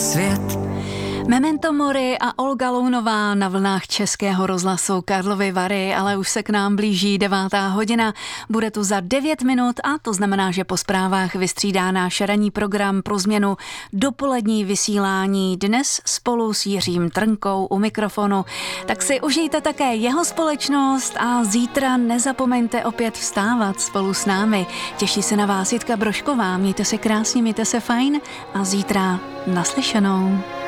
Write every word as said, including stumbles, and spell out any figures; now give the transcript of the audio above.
svět. Memento Mori a Olga Lounová na vlnách Českého rozhlasu Karlovy Vary, ale už se k nám blíží devátá hodina. Bude tu za devět minut a to znamená, že po zprávách vystřídá náš ranní program pro změnu dopolední vysílání dnes spolu s Jiřím Trnkou u mikrofonu. Tak si užijte také jeho společnost a zítra nezapomeňte opět vstávat spolu s námi. Těší se na vás Jitka Brožková, mějte se krásně, mějte se fajn a zítra naslyšenou.